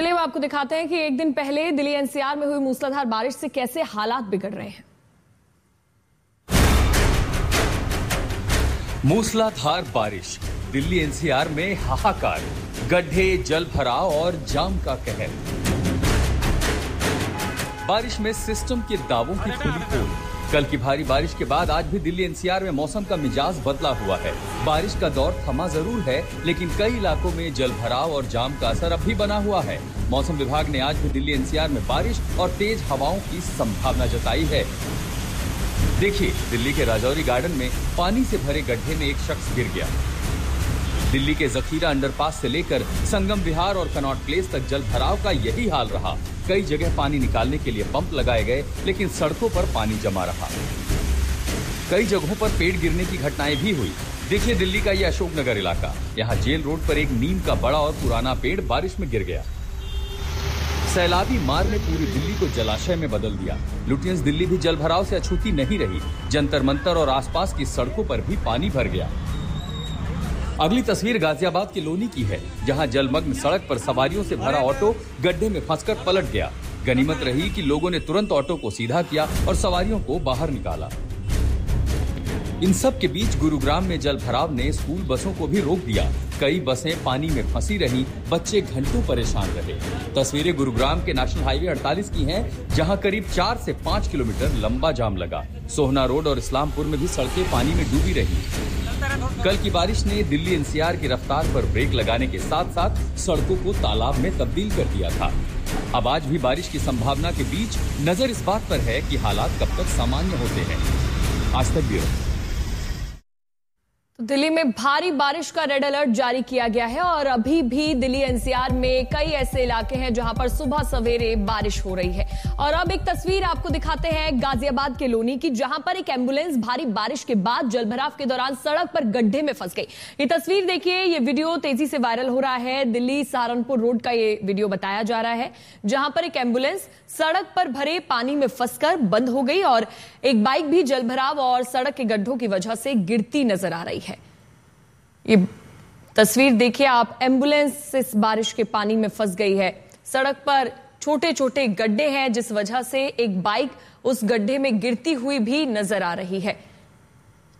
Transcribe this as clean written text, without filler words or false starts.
चलिए अब आपको दिखाते हैं कि एक दिन पहले दिल्ली एनसीआर में हुई मूसलाधार बारिश से कैसे हालात बिगड़ रहे हैं। मूसलाधार बारिश, दिल्ली एनसीआर में हाहाकार, गड्ढे, जल भराव और जाम का कहर। बारिश में सिस्टम के दावों की खुली पोल। कल की भारी बारिश के बाद आज भी दिल्ली एनसीआर में मौसम का मिजाज बदला हुआ है। बारिश का दौर थमा जरूर है, लेकिन कई इलाकों में जल भराव और जाम का असर अब भी बना हुआ है। मौसम विभाग ने आज भी दिल्ली एनसीआर में बारिश और तेज हवाओं की संभावना जताई है। देखिए, दिल्ली के राजौरी गार्डन में पानी से भरे गड्ढे में एक शख्स गिर गया। दिल्ली के जखीरा अंडरपास से लेकर संगम विहार और कनॉट प्लेस तक जल भराव का यही हाल रहा। कई जगह पानी निकालने के लिए पंप लगाए गए, लेकिन सड़कों पर पानी जमा रहा। कई जगहों पर पेड़ गिरने की घटनाएं भी हुई। देखिए दिल्ली का ये अशोकनगर इलाका। यहाँ जेल रोड पर एक नीम का बड़ा और पुराना पेड़ बारिश में गिर गया। सैलाबी मार ने पूरी दिल्ली को जलाशय में बदल दिया। लुटियंस दिल्ली भी जल भराव से अछूती नहीं रही। जंतर मंतर और आसपास की सड़कों पर भी पानी भर गया। अगली तस्वीर गाजियाबाद के लोनी की है, जहां जलमग्न सड़क पर सवारियों से भरा ऑटो गड्ढे में फंसकर पलट गया। गनीमत रही कि लोगों ने तुरंत ऑटो को सीधा किया और सवारियों को बाहर निकाला। इन सब के बीच गुरुग्राम में जल भराव ने स्कूल बसों को भी रोक दिया। कई बसें पानी में फंसी रही, बच्चे घंटों परेशान रहे। तस्वीरें गुरुग्राम के नेशनल हाईवे 48 की हैं, जहां करीब 4 से 5 किलोमीटर लंबा जाम लगा। सोहना रोड और इस्लामपुर में भी सड़कें पानी में डूबी रही। कल की बारिश ने दिल्ली एनसीआर की रफ्तार पर ब्रेक लगाने के साथ साथ सड़कों को तालाब में तब्दील कर दिया था। अब आज भी बारिश की संभावना के बीच नजर इस बात पर है कि हालात कब तक सामान्य होते हैं। आज तक ब्यूरो। दिल्ली में भारी बारिश का रेड अलर्ट जारी किया गया है और अभी भी दिल्ली एनसीआर में कई ऐसे इलाके हैं जहां पर सुबह सवेरे बारिश हो रही है। और अब एक तस्वीर आपको दिखाते हैं गाजियाबाद के लोनी की, जहां पर एक एम्बुलेंस भारी बारिश के बाद जलभराव के दौरान सड़क पर गड्ढे में फंस गई। ये तस्वीर देखिए, ये वीडियो तेजी से वायरल हो रहा है। दिल्ली सहारनपुर रोड का ये वीडियो बताया जा रहा है, जहां पर एक एम्बुलेंस सड़क पर भरे पानी में फंसकर बंद हो गई और एक बाइक भी जलभराव और सड़क के गड्ढों की वजह से गिरती नजर आ रही है। ये तस्वीर देखिए आप, एम्बुलेंस इस बारिश के पानी में फंस गई है। सड़क पर छोटे छोटे गड्ढे हैं, जिस वजह से एक बाइक उस गड्ढे में गिरती हुई भी नजर आ रही है।